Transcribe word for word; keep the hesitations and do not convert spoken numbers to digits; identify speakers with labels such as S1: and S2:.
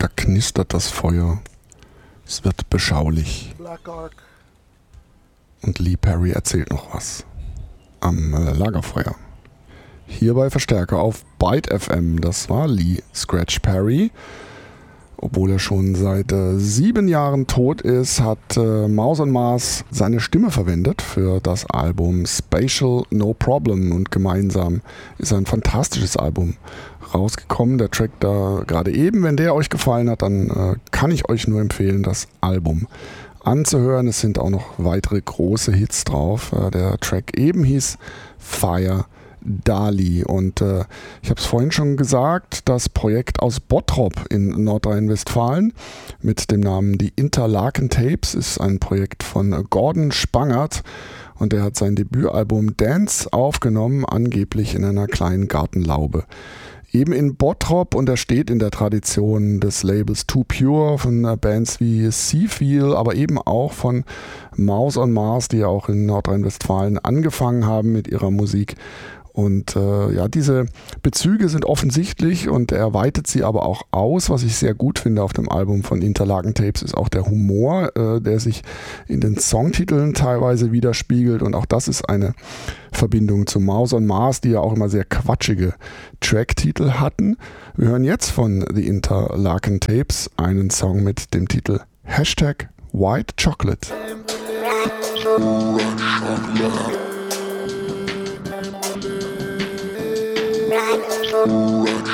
S1: Da knistert das Feuer. Es wird beschaulich. Und Lee Perry erzählt noch was. Am äh, Lagerfeuer. Hier bei Verstärker auf Byte F M. Das war Lee Scratch Perry. Obwohl er schon seit äh, sieben Jahren tot ist, hat äh, Mouse on Mars seine Stimme verwendet für das Album Spatial No Problem. Und gemeinsam ist ein fantastisches Album rausgekommen. Der Track da gerade eben, wenn der euch gefallen hat, dann äh, kann ich euch nur empfehlen, das Album anzuhören. Es sind auch noch weitere große Hits drauf. Äh, der Track eben hieß Fire Dali. Und äh, ich habe es vorhin schon gesagt, das Projekt aus Bottrop in Nordrhein-Westfalen mit dem Namen Die Interlaken Tapes ist ein Projekt von Gordon Spangert und der hat sein Debütalbum Dance aufgenommen, angeblich in einer kleinen Gartenlaube. Eben in Bottrop, und er steht in der Tradition des Labels Too Pure von Bands wie Seafeel, aber eben auch von Mouse on Mars, die ja auch in Nordrhein-Westfalen angefangen haben mit ihrer Musik. Und äh, ja, diese Bezüge sind offensichtlich und er weitet sie aber auch aus. Was ich sehr gut finde auf dem Album von Interlaken Tapes ist auch der Humor, äh, der sich in den Songtiteln teilweise widerspiegelt. Und auch das ist eine Verbindung zu Mouse on Mars, die ja auch immer sehr quatschige Tracktitel hatten. Wir hören jetzt von The Interlaken Tapes einen Song mit dem Titel Hashtag White Chocolate. Black